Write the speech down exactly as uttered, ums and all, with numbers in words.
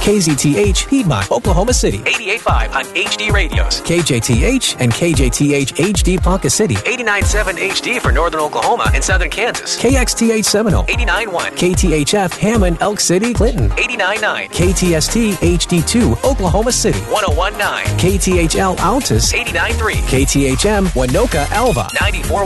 K Z T H, Piedmont, Oklahoma City. eighty-eight point five on H D radios. K J T H and K J T H H D Ponca City. eighty-nine point seven H D for northern Oklahoma and southern Kansas. K X T H Seminole. eighty-nine point one. K T H F Hammond, Elk City, Clinton. eighty-nine point nine. K T S T H D two, Oklahoma City. one oh one point nine. K T H L Altus. eighty-nine point three. K T H M Winoka, Alva. ninety-four